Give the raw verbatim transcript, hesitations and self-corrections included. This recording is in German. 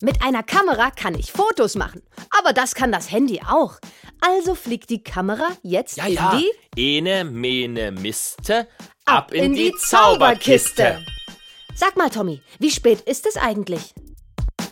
Mit einer Kamera kann ich Fotos machen. Aber das kann das Handy auch. Also fliegt die Kamera jetzt Ja, in ja. die... Ene, mene, miste, ab in die Zauberkiste. Sag mal, Tommy, wie spät ist es eigentlich?